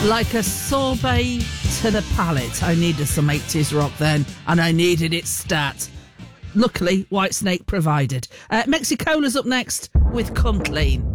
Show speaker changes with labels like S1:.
S1: Like a sorbet to the palate. I needed some 80s rock then, and I needed it stat. Luckily, Whitesnake provided. Mexicola's up next with Come Clean.